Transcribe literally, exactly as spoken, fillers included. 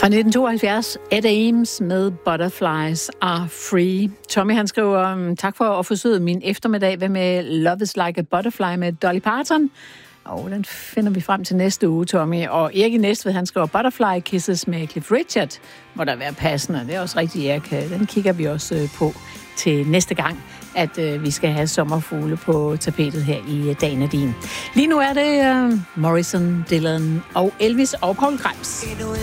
Fra nitten tooghalvfjerds, Ed Ames med Butterflies Are Free. Tommy han skriver, tak for at forsøge min eftermiddag. Hvad med Love is Like a Butterfly med Dolly Parton? Og den finder vi frem til næste uge, Tommy. Og Erik i Næstved, han skriver Butterfly Kisses med Cliff Richard. Må der være passende. Det er også rigtigt, Erik. Den kigger vi også på til næste gang, at øh, vi skal have sommerfugle på tapetet her i Dagen er din. Lige nu er det øh, Morrison, Dylan og Elvis og Paul Krebs.